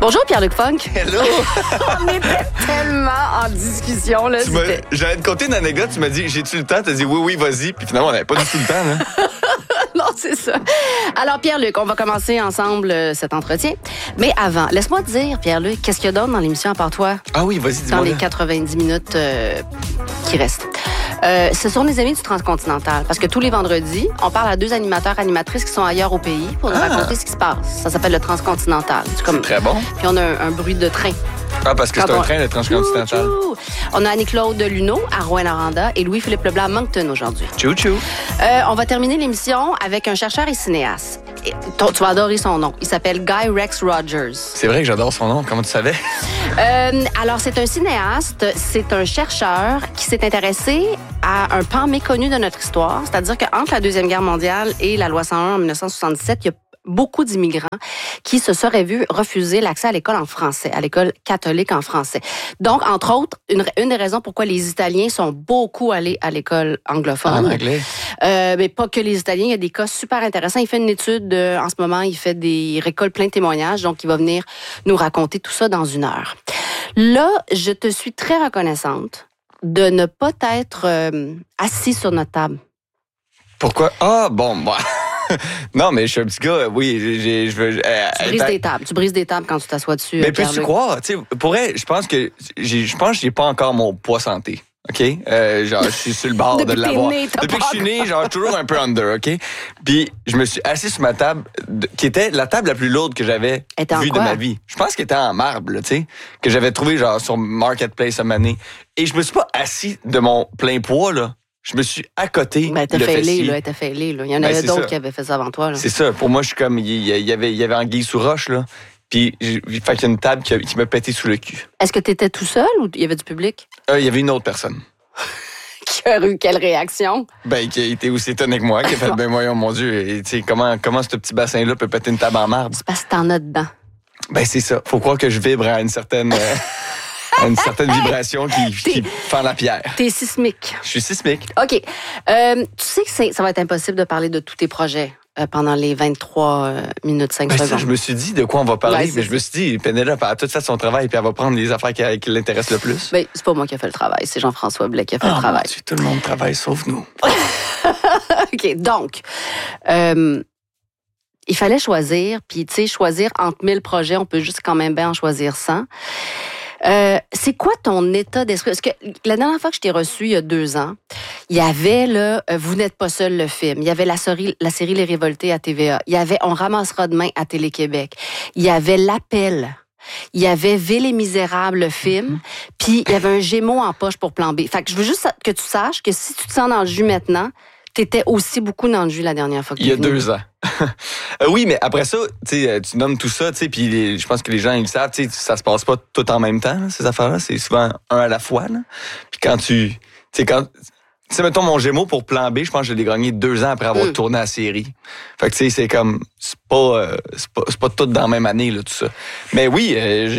Bonjour Pierre-Luc Funk. Hello! On était tellement en discussion. Là, J'allais te conter une anecdote, tu m'as dit, j'ai-tu le temps? Tu as dit oui, vas-y. Puis finalement, on n'avait pas du tout le temps. Là. Non, c'est ça. Alors Pierre-Luc, on va commencer ensemble cet entretien. Mais avant, laisse-moi te dire, Pierre-Luc, qu'est-ce qu'il y a d'autre dans l'émission à part toi? Ah oui, vas-y, dis-moi. Dans les 90 minutes qui restent. Ce sont les amis du Transcontinental. Parce que tous les vendredis, on parle à 2 animateurs, animatrices qui sont ailleurs au pays pour nous raconter ce qui se passe. Ça s'appelle le Transcontinental. C'est très bon. Puis on a un bruit de train. Ah, parce que c'est un train, le Transcontinental. On a Annie-Claude Luneau à Rouyn-Noranda et Louis-Philippe Leblanc à Moncton aujourd'hui. Tchou-tchou. On va terminer l'émission avec un chercheur et cinéaste. Tu vas adorer son nom. Il s'appelle Guy Rex Rogers. C'est vrai que j'adore son nom. Comment tu savais? Alors, c'est un cinéaste, c'est un chercheur qui s'est intéressé à un pan méconnu de notre histoire. C'est-à-dire qu'entre la Deuxième Guerre mondiale et la loi 101 en 1977, il y a beaucoup d'immigrants qui se seraient vus refuser l'accès à l'école en français, à l'école catholique en français. Donc, entre autres, une des raisons pourquoi les Italiens sont beaucoup allés à l'école anglophone. En anglais. Mais pas que les Italiens, il y a des cas super intéressants. Il fait une étude en ce moment, il récolte plein de témoignages, donc il va venir nous raconter tout ça dans 1 heure. Là, je te suis très reconnaissante de ne pas être assis sur notre table. Pourquoi? Ah, bon, bah. Non, mais je suis un petit gars, oui, je veux... Tu brises des tables. Tu brises des tables quand tu t'assois dessus. Mais peux-tu croire? Tu sais, pour vrai, je pense que j'ai pas encore mon poids santé. OK? Genre, je suis sur le bord de l'avoir. Depuis que je suis né, genre, toujours un peu under, OK? Puis, je me suis assis sur ma table, qui était la table la plus lourde que j'avais vue de ma vie. Je pense qu'elle était en marbre, tu sais, que j'avais trouvé, genre, sur Marketplace à Mané. Et je me suis pas assis de mon plein poids, là. Je me suis à côté le fessier. T'as failé, là. Il y en avait d'autres qui avaient fait ça avant toi, là. C'est ça. Pour moi, je suis comme... Il y avait anguille sous roche, là. Puis, fait qu'il y a une table qui m'a pété sous le cul. Est-ce que tu étais tout seul ou il y avait du public? Il y avait une autre personne. Qui a eu quelle réaction? Ben, qui a été aussi étonné que moi, qui a fait, ben, voyons, mon Dieu, tu sais, comment ce petit bassin-là peut péter une table en marbre? C'est parce que t'en as dedans. Ben, c'est ça. Faut croire que je vibre à une certaine... une certaine vibration qui fend la pierre. T'es sismique. Je suis sismique. OK. Tu sais que ça va être impossible de parler de tous tes projets pendant les 23 minutes 5 secondes. Ça, je me suis dit de quoi on va parler, mais je me suis dit, Pénélope a tout fait son travail puis elle va prendre les affaires qui l'intéressent le plus. Ben, c'est pas moi qui ai fait le travail, c'est Jean-François Blais qui a fait le travail. Dieu, tout le monde travaille sauf nous. OK, donc... il fallait choisir, puis tu sais, choisir entre 1000 projets, on peut juste quand même bien en choisir 100. C'est quoi ton état d'esprit? Parce que la dernière fois que je t'ai reçu, il y a 2 ans, il y avait là, Vous n'êtes pas seul, le film. Il y avait la série Les Révoltés à TVA. Il y avait On ramassera demain à Télé-Québec. Il y avait L'Appel. Il y avait Ville et Misérable, le film. Puis il y avait un Gémeaux en poche pour Plan B. Fait que je veux juste que tu saches que si tu te sens dans le jus maintenant, t'étais aussi beaucoup dans le jus la dernière fois que tu es venu. Il y a 2 ans. Oui, mais après ça, tu nommes tout ça, puis je pense que les gens, ils le savent, ça se passe pas tout en même temps, là, ces affaires-là. C'est souvent un à la fois, là. Puis quand mettons mon Gémeaux pour Plan B, je pense que je l'ai gagné 2 ans après avoir tourné la série. Fait que, c'est comme, c'est pas tout dans la même année, là, tout ça. Mais oui,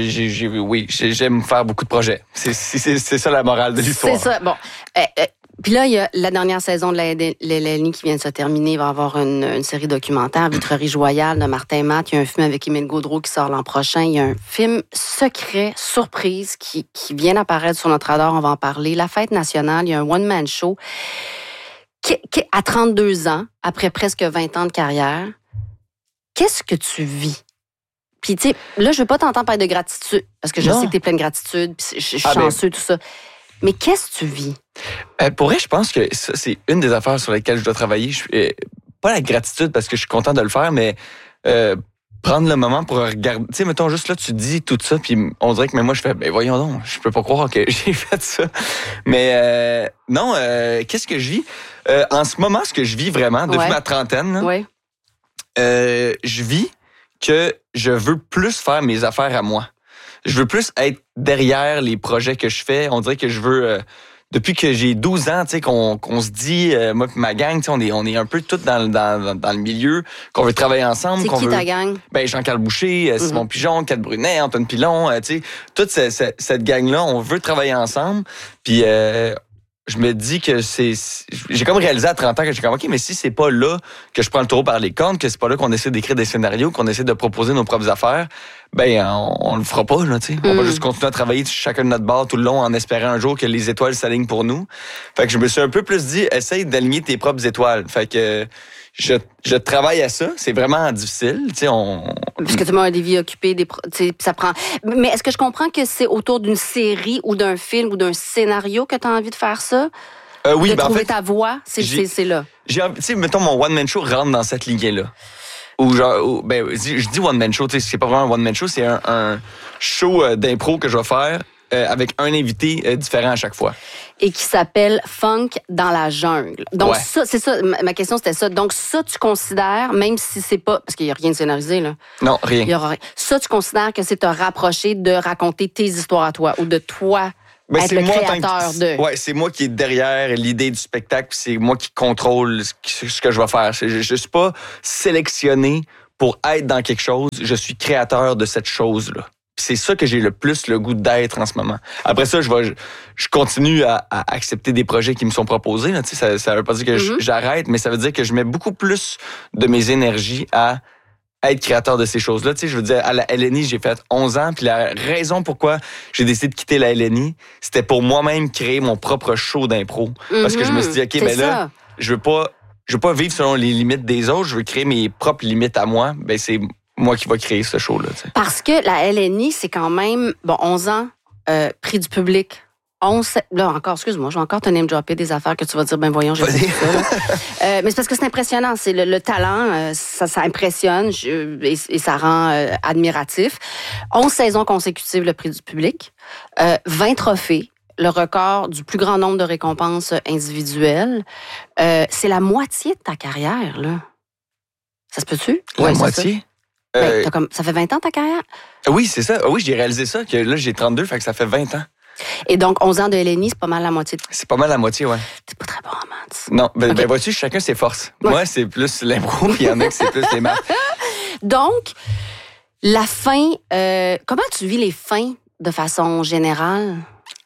j'aime faire beaucoup de projets. C'est ça la morale de l'histoire. C'est ça. Bon. Puis là, il y a la dernière saison de la LLI qui vient de se terminer. Il va y avoir une série documentaire, Vitrerie Joyale de Martin Matt. Il y a un film avec Émile Gaudreau qui sort l'an prochain. Il y a un film secret, surprise, qui vient d'apparaître sur notre radar. On va en parler. La Fête nationale, il y a un one-man show qui à 32 ans, après presque 20 ans de carrière. Qu'est-ce que tu vis? Puis, tu sais, là, je veux pas t'entendre parler de gratitude, parce que je sais que t'es plein de gratitude, puis je suis chanceux, tout ça. Mais qu'est-ce que tu vis? Pour vrai, je pense que ça, c'est une des affaires sur lesquelles je dois travailler. Pas la gratitude, parce que je suis content de le faire, mais prendre le moment pour regarder. Tu sais, mettons, juste là, tu dis tout ça, puis on dirait que même moi, je fais, ben voyons donc, je peux pas croire que j'ai fait ça. Mais non, qu'est-ce que je vis? En ce moment, ce que je vis vraiment, depuis ma trentaine, là, je vis que je veux plus faire mes affaires à moi. Je veux plus être derrière les projets que je fais. On dirait que je veux... depuis que j'ai 12 ans, tu sais, qu'on se dit, moi et ma gang, tu sais, on est un peu tous dans le milieu, qu'on veut travailler ensemble. C'est qui ta gang? Ben, Jean-Carl Boucher, Simon Pigeon, Kat Brunet, Antoine Pilon, tu sais, toute cette gang-là, on veut travailler ensemble. Puis je me dis que j'ai comme réalisé à 30 ans que j'ai comme, OK, mais si c'est pas là que je prends le taureau par les cornes, que c'est pas là qu'on essaie d'écrire des scénarios, qu'on essaie de proposer nos propres affaires, Ben, on le fera pas, là, tu sais. On va juste continuer à travailler chacun de notre bord tout le long en espérant un jour que les étoiles s'alignent pour nous. Fait que je me suis un peu plus dit, essaye d'aligner tes propres étoiles. Fait que je travaille à ça. C'est vraiment difficile, tu sais. Parce que tu as des vies occupées, ça prend. Mais est-ce que je comprends que c'est autour d'une série ou d'un film ou d'un scénario que tu as envie de faire ça? Oui, de ben trouver en fait, ta voix, c'est là. Tu sais, mettons, mon one-man show rentre dans cette lignée-là. Ou genre, je dis one-man show, tu sais, c'est pas vraiment un one-man show, c'est un show d'impro que je vais faire avec un invité différent à chaque fois. Et qui s'appelle Funk dans la jungle. Donc Ouais. ça, c'est ça, ma question c'était ça. Donc ça, tu considères, même si c'est pas, parce qu'il y a rien de scénarisé, là. Non, rien. Il y aura rien. Ça, tu considères que c'est te rapprocher de raconter tes histoires à toi ou de toi Ben, être c'est le moi créateur de... Ouais, c'est moi qui est derrière l'idée du spectacle, puis c'est moi qui contrôle ce que je vais faire. Je suis pas sélectionné pour être dans quelque chose, je suis créateur de cette chose-là. Puis c'est ça que j'ai le plus le goût d'être en ce moment. Après ça, je continue à accepter des projets qui me sont proposés. Là. Tu sais, ça veut pas dire que j'arrête, mais ça veut dire que je mets beaucoup plus de mes énergies à être créateur de ces choses-là. Tu sais, je veux dire, à la LNI, j'ai fait 11 ans, puis la raison pourquoi j'ai décidé de quitter la LNI, c'était pour moi-même créer mon propre show d'impro. Parce que je me suis dit, OK, ben là, je veux pas vivre selon les limites des autres, je veux créer mes propres limites à moi. Ben c'est moi qui va créer ce show-là. Tu sais. Parce que la LNI, c'est quand même, 11 ans, prix du public. Là encore, excuse-moi, je vais encore te name-dropper des affaires que tu vas dire, ben voyons, j'ai fait ça. Mais c'est parce que c'est impressionnant, c'est le talent, ça impressionne et ça rend admiratif. 11 saisons consécutives, le prix du public, 20 trophées, le record du plus grand nombre de récompenses individuelles. C'est la moitié de ta carrière, là. Ça se peut-tu? La moitié? Ça fait 20 ans ta carrière? Oui, c'est ça. Oui, j'ai réalisé ça, que là, j'ai 32, fait que ça fait 20 ans. Et donc, 11 ans de LNI, c'est pas mal la moitié. C'est pas mal la moitié, ouais. T'es pas très bon en maths. Non, ben vois-tu, chacun ses forces. Ouais. Moi, c'est plus l'impro, puis il y en a qui c'est plus les maths. Donc, la fin, comment tu vis les fins de façon générale?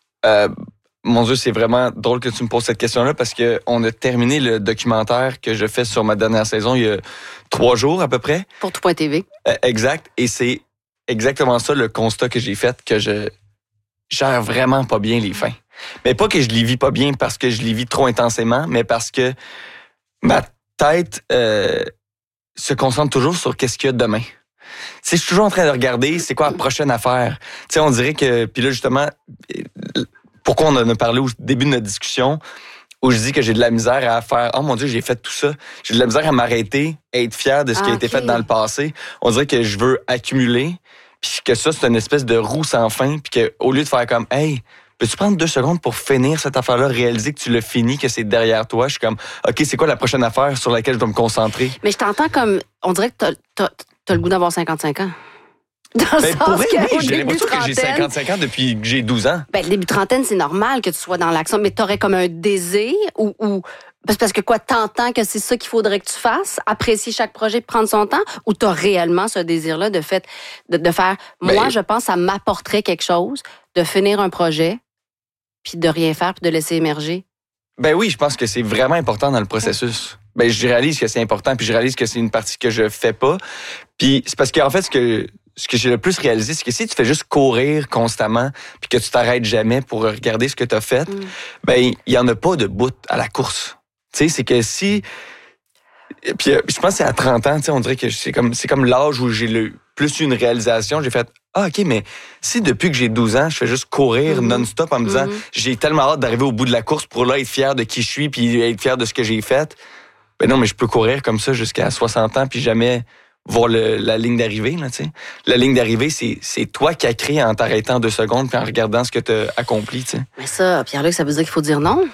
Mon Dieu, c'est vraiment drôle que tu me poses cette question-là parce que on a terminé le documentaire que je fais sur ma dernière saison il y a 3 jours à peu près. Pour tout.tv. Exact. Et c'est exactement ça le constat que j'ai fait, que je gère vraiment pas bien les fins. Mais pas que je les vis pas bien parce que je les vis trop intensément, mais parce que ma tête se concentre toujours sur qu'est-ce qu'il y a demain. Tu sais, je suis toujours en train de regarder c'est quoi la prochaine affaire. Tu sais, on dirait que... Puis là, justement, pourquoi on en a parlé au début de notre discussion, où je dis que j'ai de la misère à faire « Oh mon Dieu, j'ai fait tout ça. » J'ai de la misère à m'arrêter, à être fier de ce qui a été fait dans le passé. On dirait que je veux accumuler, puis que ça, c'est une espèce de roue sans fin, puis qu'au lieu de faire comme « Hey, peux-tu prendre 2 secondes pour finir cette affaire-là, réaliser que tu l'as fini, que c'est derrière toi? » Je suis comme « OK, c'est quoi la prochaine affaire sur laquelle je dois me concentrer? » Mais je t'entends comme... On dirait que t'as le goût d'avoir 55 ans. Dans le sens pour vrai, que oui, j'ai l'impression que j'ai 55 ans depuis que j'ai 12 ans. Ben, le début de trentaine, c'est normal que tu sois dans l'action, mais t'aurais comme un désir ou parce que quoi, t'entends que c'est ça qu'il faudrait que tu fasses, apprécier chaque projet, prendre son temps, ou t'as réellement ce désir-là de faire, moi, je pense, ça m'apporterait quelque chose de finir un projet, puis de rien faire, puis de laisser émerger. Ben oui, je pense que c'est vraiment important dans le processus. Ben, je réalise que c'est important, puis je réalise que c'est une partie que je fais pas. Puis c'est parce qu'en fait, ce que j'ai le plus réalisé, c'est que si tu fais juste courir constamment puis que tu t'arrêtes jamais pour regarder ce que tu as fait, ben il y en a pas de bout à la course. Tu sais, c'est que si... Puis je pense que c'est à 30 ans, tu sais, on dirait que c'est comme l'âge où j'ai plus eu une réalisation. J'ai fait « Ah, OK, mais si depuis que j'ai 12 ans, je fais juste courir non-stop en me disant j'ai tellement hâte d'arriver au bout de la course pour là être fier de qui je suis puis être fier de ce que j'ai fait, ben non, mais je peux courir comme ça jusqu'à 60 ans puis jamais... voir la ligne d'arrivée, là, tu sais. La ligne d'arrivée, c'est toi qui as créé en t'arrêtant 2 secondes puis en regardant ce que tu as accompli, tu sais. Mais ça, Pierre-Luc, ça veut dire qu'il faut dire non?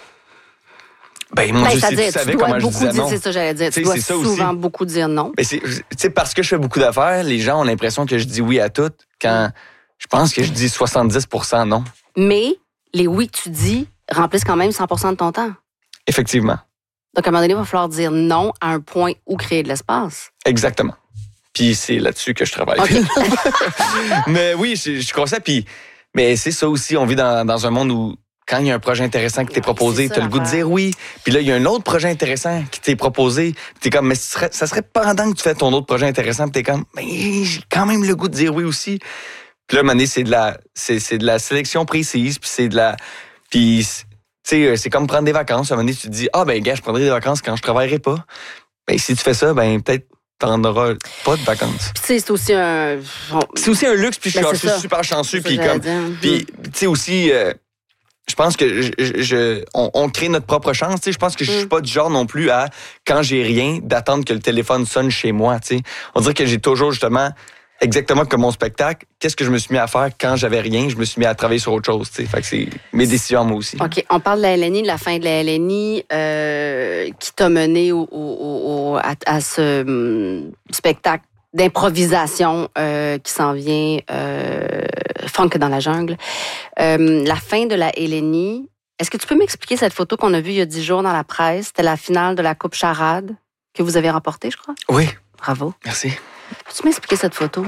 Ben, mon Dieu, si tu savais comment je disais non. C'est ça, j'allais dire. Tu dois souvent beaucoup dire non. Mais tu sais, parce que je fais beaucoup d'affaires, les gens ont l'impression que je dis oui à tout, quand je pense que je dis 70% non. Mais les oui que tu dis remplissent quand même 100% de ton temps. Effectivement. Donc, à un moment donné, il va falloir dire non à un point où créer de l'espace. Exactement. Puis c'est là-dessus que je travaille. Okay. Mais oui, je crois ça. Mais c'est ça aussi, on vit dans un monde où quand il y a un projet intéressant qui t'est proposé, c'est t'as le goût de dire oui. Puis là, il y a un autre projet intéressant qui t'est proposé. T'es comme, mais ça serait pendant que tu fais ton autre projet intéressant, puis t'es comme, mais j'ai quand même le goût de dire oui aussi. Puis là, à un moment donné, c'est de la sélection précise, puis c'est de la... Puis, tu sais, c'est comme prendre des vacances. À un moment donné, tu te dis, gars, je prendrai des vacances quand je travaillerai pas. Ben, si tu fais ça, ben, peut-être t'en auras pas de vacances. Puis, tu sais, c'est aussi un... C'est aussi un luxe, puis je suis ça. super chanceux, puis ça comme... Puis, tu sais, aussi... je pense que on crée notre propre chance. Tu sais, je pense que je suis pas du genre non plus à, quand j'ai rien, d'attendre que le téléphone sonne chez moi. Tu sais. On dirait que j'ai toujours justement, exactement comme mon spectacle, qu'est-ce que je me suis mis à faire quand j'avais rien? Je me suis mis à travailler sur autre chose. Tu sais. Fait que c'est mes décisions moi aussi. OK. On parle de la LNI, de la fin de la LNI qui t'a mené à ce spectacle d'improvisation qui s'en vient, Funk dans la jungle. La fin de la LNI, est-ce que tu peux m'expliquer cette photo qu'on a vue il y a 10 jours dans la presse? C'était la finale de la Coupe Charade que vous avez remportée, je crois? Oui. Bravo. Merci. Peux-tu m'expliquer cette photo?